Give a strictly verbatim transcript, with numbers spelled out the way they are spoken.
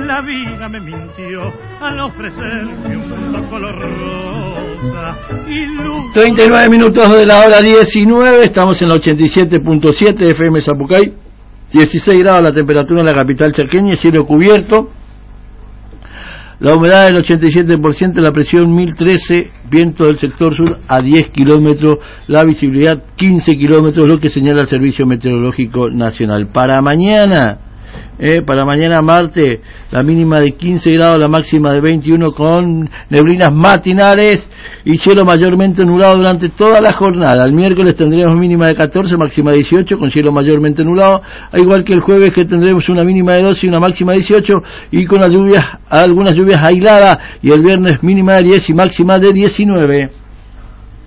La vida me mintió al ofrecerme un mundo color rosa. treinta y nueve minutos de la hora diecinueve, estamos en la ochenta y siete punto siete F M Zapucay, dieciséis grados la temperatura en la capital chaqueña, cielo cubierto, la humedad del ochenta y siete por ciento, la presión mil trece, viento del sector sur a diez kilómetros, la visibilidad quince kilómetros, lo que señala el Servicio Meteorológico Nacional. Para mañana, eh, para mañana martes, la mínima de quince grados, la máxima de veintiuno, con neblinas matinales y cielo mayormente nublado durante toda la jornada. El miércoles tendremos mínima de catorce, máxima de dieciocho, con cielo mayormente nublado, al igual que el jueves, que tendremos una mínima de doce y una máxima de dieciocho, y con las lluvias, algunas lluvias aisladas, y el viernes mínima de diez y máxima de diecinueve.